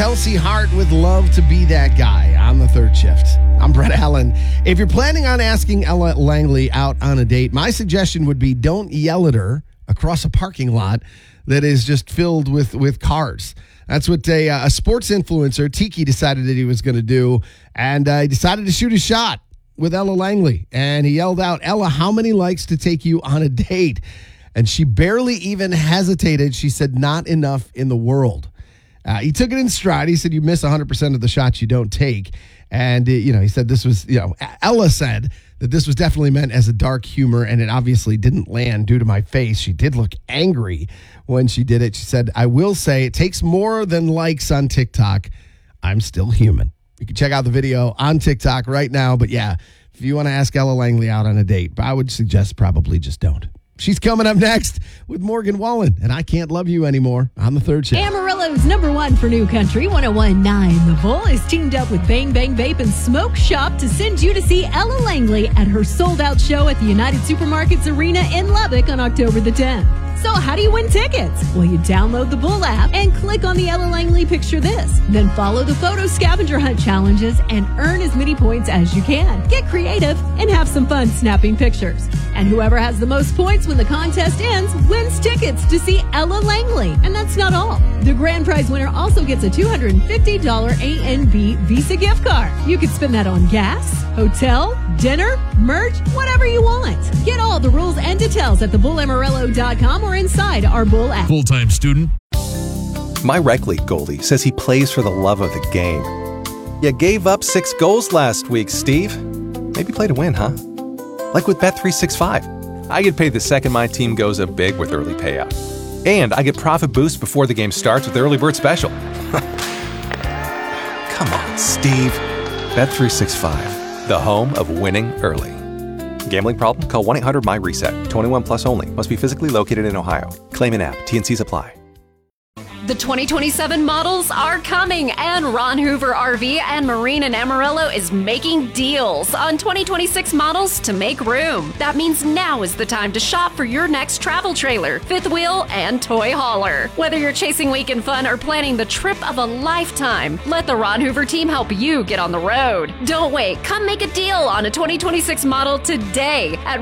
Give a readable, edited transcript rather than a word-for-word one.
Kelsey Hart with Love to Be That Guy on the third shift. I'm Brett Allen. If you're planning on asking Ella Langley out on a date, my suggestion would be don't yell at her across a parking lot that is just filled with cars. That's what a sports influencer, Tiki, decided that he was going to do, and he decided to shoot a shot with Ella Langley, and he yelled out, "Ella, how many likes to take you on a date?" And she barely even hesitated. She said, "Not enough in the world." He took it in stride. He said, "You miss 100% of the shots you don't take." And, he said this was, Ella said that this was definitely meant as a dark humor, and it obviously didn't land due to my face. She did look angry when she did it. She said, "I will say it takes more than likes on TikTok. I'm still human." You can check out the video on TikTok right now. But yeah, if you want to ask Ella Langley out on a date, I would suggest probably just don't. She's coming up next with Morgan Wallen, and I Can't Love You Anymore on the third shift. Amarillo's number one for New Country, 101.9 The Bull, is teamed up with Bang Bang Vape and Smoke Shop to send you to see Ella Langley at her sold-out show at the United Supermarkets Arena in Lubbock on October the 10th. So how do you win tickets? Well, you download the Bull app and click on the Ella Langley Picture This. Then follow the photo scavenger hunt challenges and earn as many points as you can. Get creative and have some fun snapping pictures. And whoever has the most points when the contest ends wins tickets to see Ella Langley. And that's not all. The grand prize winner also gets a $250 A&B Visa gift card. You could spend that on gas, hotel, dinner, merch, whatever you want. Get all the rules and details at thebullamorello.com or inside our Bull app. Full-time student. My rec league goalie says he plays for the love of the game. You gave up 6 goals last week, Steve. Maybe play to win, huh? Like with Bet365. I get paid the second my team goes up big with early payout. And I get profit boost before the game starts with Early Bird Special. Come on, Steve. Bet365, the home of winning early. Gambling problem? Call 1-800-MY-RESET. 21 plus only. Must be physically located in Ohio. Claim in app. T&Cs apply. The 2027 models are coming, and Ron Hoover RV and Marine in Amarillo is making deals on 2026 models to make room. That means now is the time to shop for your next travel trailer, fifth wheel, and toy hauler. Whether you're chasing weekend fun or planning the trip of a lifetime, let the Ron Hoover team help you get on the road. Don't wait. Come make a deal on a 2026 model today at